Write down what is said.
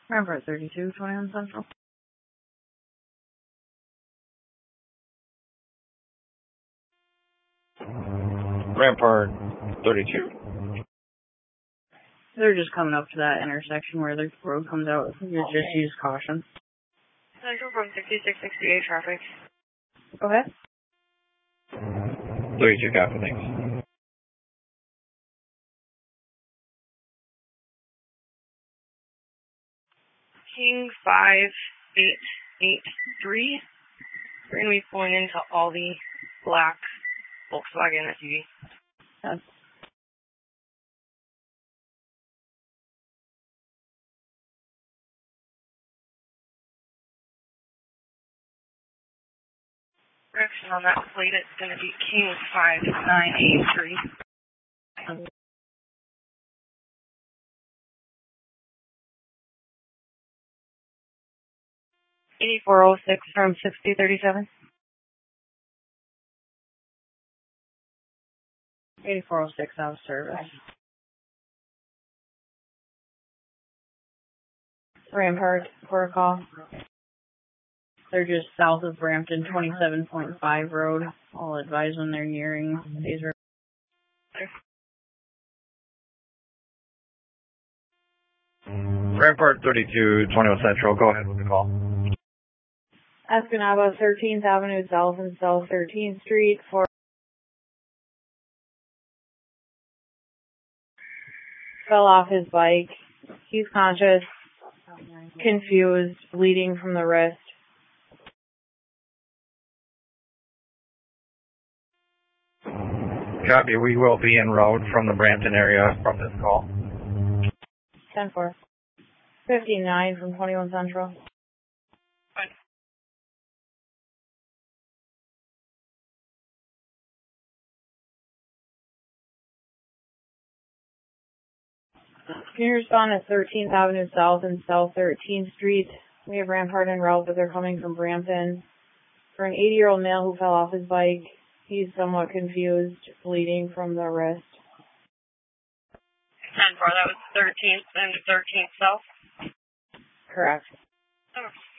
Rampart 32, 21 Central. Rampart 32. They're just coming up to that intersection where the road comes out. You just use caution. Central from 6668 traffic. Go ahead. 32 copy, thanks. King 5883. We're going to be pulling into Aldi black Volkswagen SUV. Yes. Direction on that plate, it's going to be King 5983. 8406 from 6037. 8406 out of service. Rampart, protocol. They're just south of Brampton, 27.5 road. I'll advise when they're nearing these roads. Rampart 32, 21 Central, go ahead with the call. Escanaba, 13th Avenue South and South 13th Street for fell off his bike. He's conscious, confused, bleeding from the wrist. Copy, we will be en route from the Brampton area from this call. 10-4. 59 from 21 Central. Can you respond at 13th Avenue South and South 13th Street? We have Rampart en route, but they're coming from Brampton. For an 80-year-old male who fell off his bike, he's somewhat confused, bleeding from the wrist. 10-4, that was 13th and 13th South? Correct. Okay.